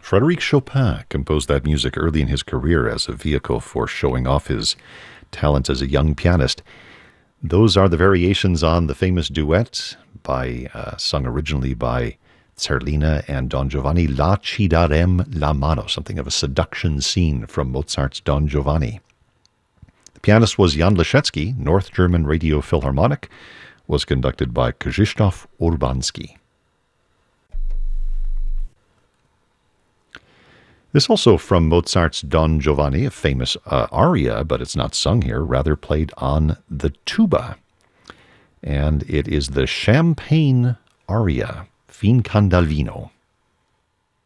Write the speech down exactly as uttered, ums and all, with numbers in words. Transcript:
Frédéric Chopin composed that music early in his career as a vehicle for showing off his talent as a young pianist. Those are the variations on the famous duet by uh, sung originally by Zerlina and Don Giovanni, La Ci darem la mano, something of a seduction scene from Mozart's Don Giovanni. The pianist was Jan Leschetski. North German Radio Philharmonic was conducted by Krzysztof Urbanski. This also from Mozart's Don Giovanni, a famous uh, aria, but it's not sung here, rather played on the tuba. And it is the Champagne aria, Fin can dal vino.